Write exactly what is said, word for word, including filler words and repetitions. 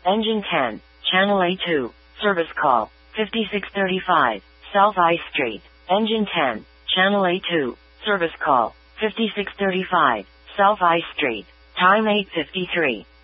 Engine ten, Channel A two, service call, fifty-six thirty-five, South I Street. Engine ten, Channel A two, service call, fifty-six thirty-five, South I Street. Time eight fifty-three.